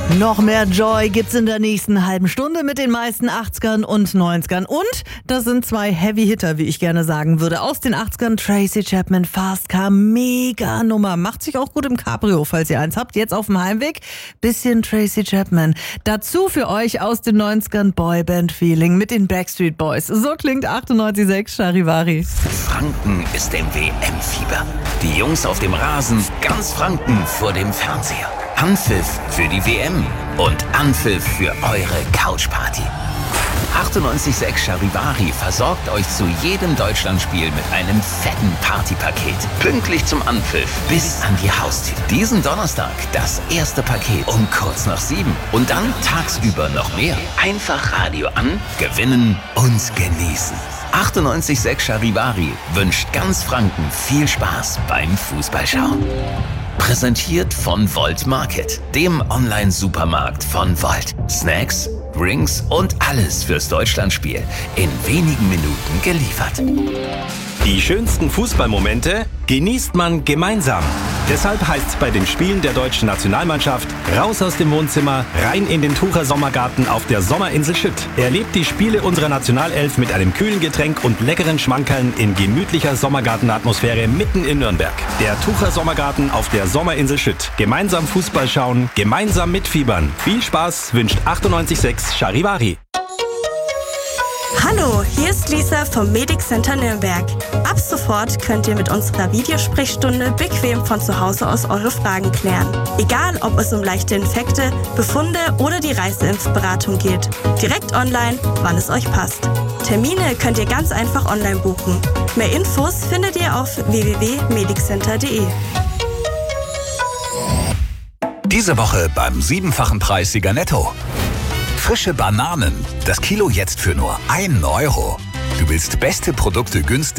Noch mehr Joy gibt's in der nächsten halben Stunde mit den meisten 80ern und 90ern. Und das sind zwei Heavy-Hitter, wie ich gerne sagen würde. Aus den 80ern Tracy Chapman, Fast Car, mega Nummer. Macht sich auch gut im Cabrio, falls ihr eins habt. Jetzt auf dem Heimweg, bisschen Tracy Chapman. Dazu für euch aus den 90ern Boyband-Feeling mit den Backstreet Boys. So klingt 98.6 Charivari. Franken ist im WM-Fieber. Die Jungs auf dem Rasen, ganz Franken vor dem Fernseher. Anpfiff für die WM und Anpfiff für eure Couchparty. 98.6 Charivari versorgt euch zu jedem Deutschlandspiel mit einem fetten Partypaket. Pünktlich zum Anpfiff bis an die Haustür. Diesen Donnerstag das erste Paket um kurz nach 7. Und dann tagsüber noch mehr. Einfach Radio an, gewinnen und genießen. 98.6 Charivari wünscht ganz Franken viel Spaß beim Fußballschauen. Präsentiert von Volt Market, dem Online-Supermarkt von Volt. Snacks, Drinks und alles fürs Deutschlandspiel. In wenigen Minuten geliefert. Die schönsten Fußballmomente genießt man gemeinsam. Deshalb heißt es bei den Spielen der deutschen Nationalmannschaft raus aus dem Wohnzimmer, rein in den Tucher Sommergarten auf der Sommerinsel Schütt. Erlebt die Spiele unserer Nationalelf mit einem kühlen Getränk und leckeren Schmankerln in gemütlicher Sommergartenatmosphäre mitten in Nürnberg. Der Tucher Sommergarten auf der Sommerinsel Schütt. Gemeinsam Fußball schauen, gemeinsam mitfiebern. Viel Spaß wünscht 98.6 Charivari. Hallo, hier ist Lisa vom Medic Center Nürnberg. Ab sofort könnt ihr mit unserer Videosprechstunde bequem von zu Hause aus eure Fragen klären. Egal, ob es um leichte Infekte, Befunde oder die Reiseimpfberatung geht. Direkt online, wann es euch passt. Termine könnt ihr ganz einfach online buchen. Mehr Infos findet ihr auf www.mediccenter.de. Diese Woche beim 7-fachen Preis Sieger Netto. Frische Bananen. Das Kilo jetzt für nur 1 Euro. Du willst beste Produkte günstig